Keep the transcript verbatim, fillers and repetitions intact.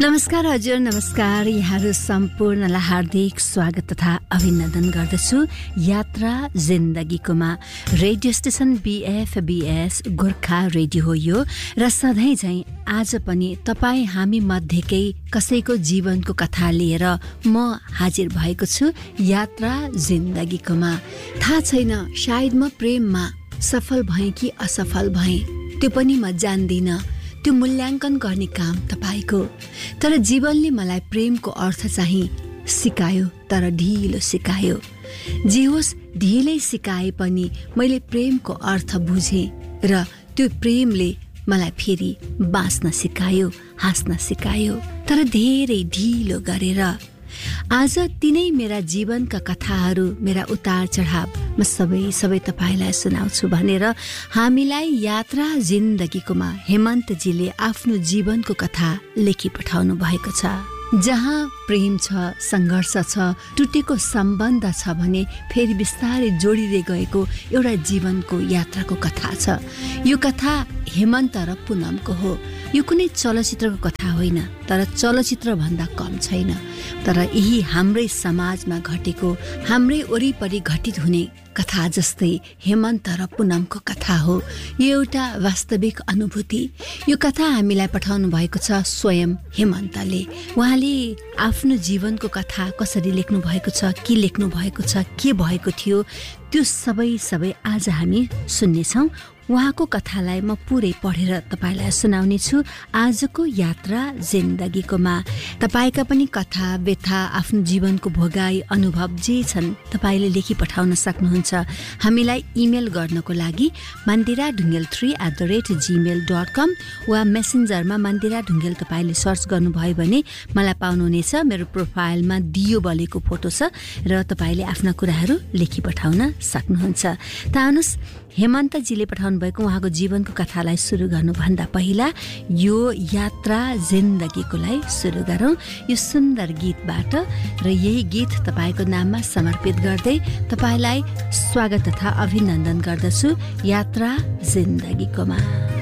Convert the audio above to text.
नमस्कार हजुर, नमस्कार। यहाँहरू सम्पूर्णलाई हार्दिक स्वागत तथा अभिनन्दन गर्दछु यात्रा जिन्दगीकोमा। रेडियो स्टेशन बीएफबीएस गोर्खा रेडियो हो यो, र सधैँ झैँ आज पनि तपाईँ हामी मध्येकै कसैको जीवनको कथा लिएर म हाजिर भएको छु यात्रा जिन्दगीकोमा। थाहा छैन, सायद म प्रेममा सफल भएँ कि असफल भएँ, त्यो पनि म जान्दिनँ। त्यो मूल्याङ्कन गर्ने काम तपाईको। तर जीवनले मलाई प्रेमको अर्थ चाहिँ सिकायो, तर ढिलो सिकायो। जे होस्, ढिलै सिकाए पनि मैले प्रेमको अर्थ बुझेँ, र त्यो प्रेमले मलाई फेरि बाँच्न सिकायो, हाँस्न सिकायो, तर धेरै ढिलो गरेर। आज तिनै मेरा जीवनका कथाहरू, मेरा उतार चढाव म सबै सबै तपाईलाई सुनाउँछु भनेर हामीलाई यात्रा जिन्दगीकोमा हेमन्तजीले आफ्नो जीवनको कथा लेखी पठाउनु भएको छ। जहाँ प्रेम छ, सङ्घर्ष छ, टुटेको सम्बन्ध छ भने फेरि बिस्तारै जोडिँदै गएको एउटा जीवनको यात्राको कथा छ। यो कथा हेमन्त र पुनमको हो। यो कुनै चलचित्रको कथा होइन, तर चलचित्र भन्दा कम छैन। तर यही हाम्रै समाजमा घटेको, हाम्रै वरिपरि घटित हुने कथा जस्तै हेमन्त र पुनमको कथा हो। यो एउटा वास्तविक अनुभूति। यो कथा हामीलाई पठाउनु भएको छ स्वयं हेमन्तले। उहाँले आफ्नो जीवनको कथा कसरी लेख्नु भएको छ, के लेख्नु भएको छ, के भएको थियो, त्यो सबै सबै आज हामी सुन्नेछौँ। उहाँको कथालाई म पुरै पढेर तपाईलाई सुनाउने छु आजको यात्रा जिन्दगीकोमा। तपाईका पनि कथा, व्यथा, आफ्नो जीवनको भोगाई, अनुभव जे छन् तपाईले लेखी पठाउन सक्नुहुन्छ। हामीलाई इमेल गर्नको लागि Mandira Dhungel three at the rate Gmail dot कम वा मेसेन्जरमा मन्दिरा ढुङ्गेल तपाईले सर्च गर्नुभयो भने मलाई पाउनुहुनेछ। मेरो प्रोफाइलमा दियो बलेको फोटो छ, र तपाईले आफ्ना कुराहरू लेखी पठाउन सक्नुहुन्छ। त आउनुहोस्, हेमन्तजीले पठाउनु भएको उहाँको जीवनको कथालाई सुरु गर्नुभन्दा पहिला यो यात्रा जिन्दगीकोलाई सुरु गरौँ यो सुन्दर गीतबाट। र यही गीत तपाईँको नाममा समर्पित गर्दै तपाईँलाई स्वागत तथा अभिनन्दन गर्दछु यात्रा जिन्दगीकोमा।